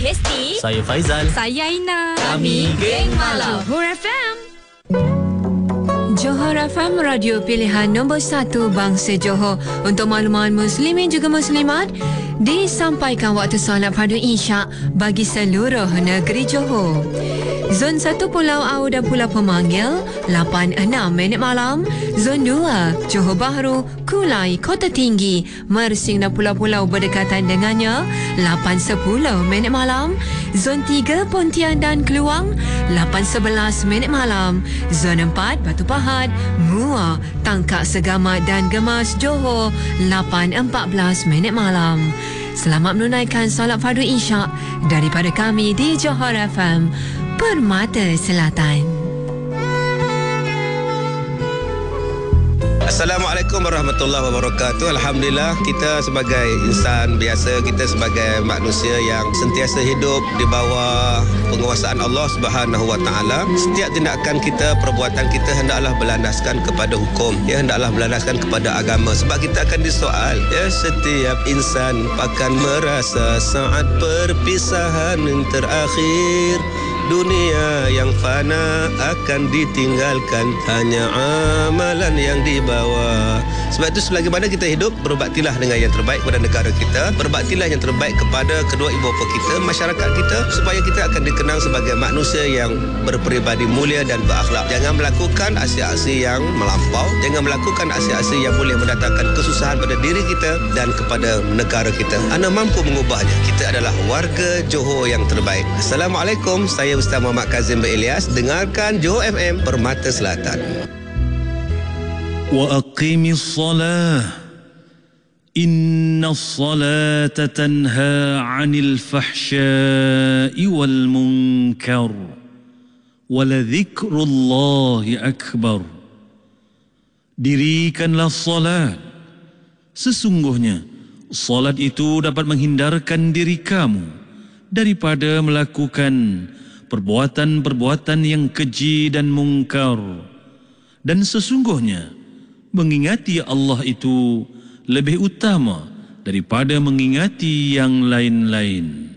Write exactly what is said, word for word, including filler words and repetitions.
Lesti. Saya Faizal. Saya Aina. Kami Geng Malam. Johor F M. Johor F M, radio pilihan nombor satu bangsa Johor. Untuk makluman muslimin juga muslimat, disampaikan waktu solat fardu Isyak bagi seluruh negeri Johor. Zon satu Pulau Au dan Pulau Pemanggil lapan enam minit malam. Zon dua Johor Bahru, Kulai, Kota Tinggi, Mersing dan pulau-pulau berdekatan dengannya lapan sepuluh minit malam. Zon tiga Pontian dan Keluang lapan sebelas minit malam. Zon empat Batu Pahat, Muar, Tangkak Segamat dan Gemas Johor lapan empat belas minit malam. Selamat menunaikan solat fardu Isyak daripada kami di Johor F M, Permata Selatan. Assalamualaikum warahmatullahi wabarakatuh. Alhamdulillah, kita sebagai insan biasa, kita sebagai manusia yang sentiasa hidup di bawah penguasaan Allah Subhanahu wa taala. Setiap tindakan kita, perbuatan kita hendaklah berlandaskan kepada hukum, ya, hendaklah berlandaskan kepada agama. Sebab kita akan disoal, ya, setiap insan akan merasa saat perpisahan yang terakhir. Dunia yang fana akan ditinggalkan, hanya amalan yang dibawa. Sebab itu sebagaimana kita hidup, berbaktilah dengan yang terbaik kepada negara kita, berbaktilah yang terbaik kepada kedua ibu bapa kita, masyarakat kita, supaya kita akan dikenang sebagai manusia yang berperibadi mulia dan berakhlak. Jangan melakukan aksi-aksi yang melampau, jangan melakukan aksi-aksi yang boleh mendatangkan kesusahan pada diri kita dan kepada negara kita. Anda mampu mengubahnya. Kita adalah warga Johor yang terbaik. Assalamualaikum. Saya Ustaz Muhammad Kazim bin Ilyas. Dengarkan Johor F M, Permata Selatan. Wa aqimis salah, inna salata tanha 'anil fahsya'i wal munkar, wa la dzikrullahi akbar. Dirikanlah salat, sesungguhnya salat itu dapat menghindarkan diri kamu daripada melakukan perbuatan-perbuatan yang keji dan mungkar, dan sesungguhnya mengingati Allah itu lebih utama daripada mengingati yang lain-lain.